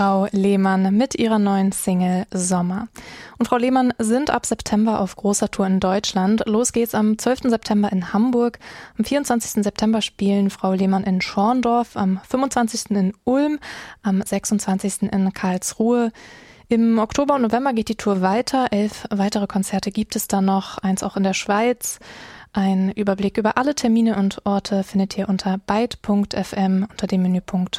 Frau Lehmann mit ihrer neuen Single Sommer. Und Frau Lehmann sind ab September auf großer Tour in Deutschland. Los geht's am 12. September in Hamburg. Am 24. September spielen Frau Lehmann in Schorndorf, am 25. in Ulm, am 26. in Karlsruhe. Im Oktober und November geht die Tour weiter. 11 weitere Konzerte gibt es dann noch, eins auch in der Schweiz. Ein Überblick über alle Termine und Orte findet ihr unter byte.fm unter dem Menüpunkt